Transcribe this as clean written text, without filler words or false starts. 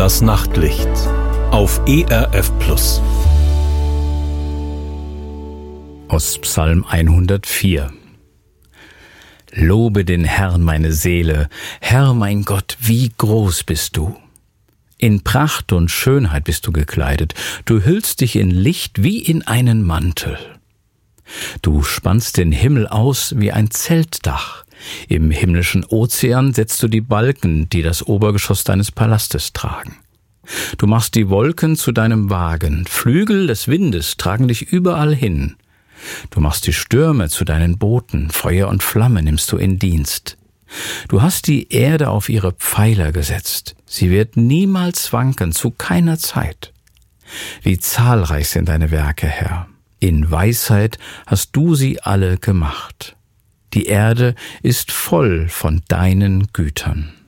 Das Nachtlicht auf ERF Plus. Aus Psalm 104. Lobe den Herrn, meine Seele. Herr, mein Gott, wie groß bist du. In Pracht und Schönheit bist du gekleidet. Du hüllst dich in Licht wie in einen Mantel. Du spannst den Himmel aus wie ein Zeltdach. Im himmlischen Ozean setzt du die Balken, die das Obergeschoss deines Palastes tragen. Du machst die Wolken zu deinem Wagen. Flügel des Windes tragen dich überall hin. Du machst die Stürme zu deinen Booten. Feuer und Flamme nimmst du in Dienst. Du hast die Erde auf ihre Pfeiler gesetzt. Sie wird niemals wanken, zu keiner Zeit. Wie zahlreich sind deine Werke, Herr. In Weisheit hast du sie alle gemacht. Die Erde ist voll von deinen Gütern.